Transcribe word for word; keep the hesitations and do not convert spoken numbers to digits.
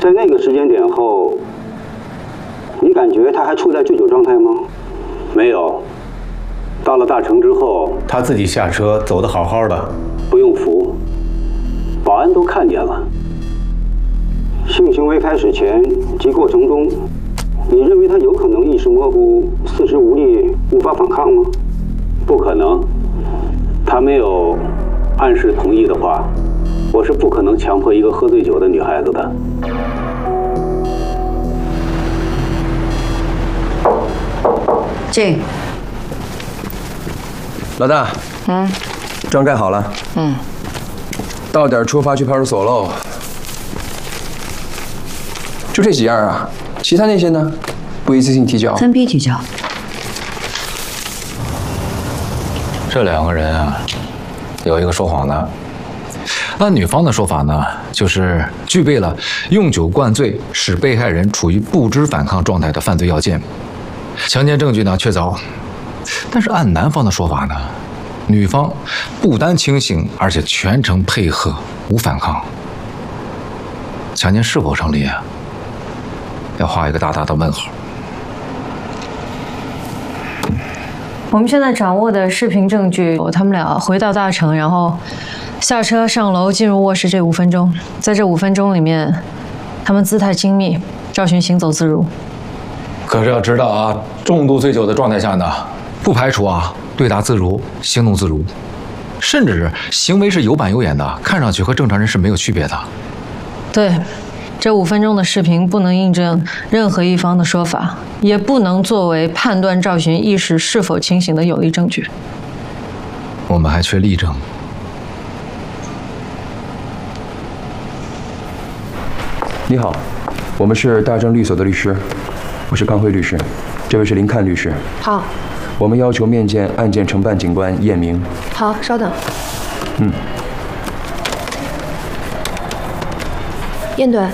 在那个时间点后，你感觉他还处在醉酒状态吗？ 没有。到了大城之后，他自己下车走得好好的，不用扶，保安都看见了。 性行为开始前及过程中，你认为他有可能意识模糊、四肢无力、无法反抗吗？ 不可能。他没有暗示同意的话，我是不可能强迫一个喝醉酒的女孩子的。 进。 老大。嗯。章盖好了。 嗯。 到点出发去派出所喽。就这几样啊，其他那些呢？不一次性提交。 分批提交。 这两个人啊，有一个说谎的。按女方的说法呢，就是具备了用酒灌醉使被害人处于不知反抗状态的犯罪要件，强奸证据呢确凿。但是按男方的说法呢，女方不单清醒，而且全程配合，无反抗。强奸是否成立啊？要画一个大大的问号。 我们现在掌握的视频证据，他们俩回到大城，然后下车上楼进入卧室这五分钟，在这五分钟里面，他们姿态精密，赵寻行走自如。 可是要知道啊，重度醉酒的状态下呢，不排除啊对答自如、行动自如，甚至行为是有板有眼的，看上去和正常人是没有区别的。 对。这五分钟的视频不能印证任何一方的说法，也不能作为判断赵寻意识是否清醒的有力证据。 我们还缺例证。 你好，我们是大正律所的律师，我是康辉律师，这位是林看律师。 好。 我们要求面见案件承办警官叶明。 好，稍等。 嗯。 燕短。